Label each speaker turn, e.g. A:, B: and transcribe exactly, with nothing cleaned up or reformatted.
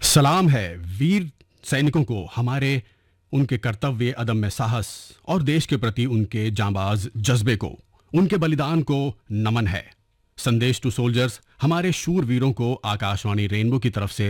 A: सलाम है वीर सैनिकों को, हमारे उनके कर्तव्य, अदम्य साहस और देश के प्रति उनके जांबाज जज्बे को, उनके बलिदान को नमन है। संदेश टू सोल्जर्स हमारे शूर वीरों को आकाशवाणी रेनबो की तरफ से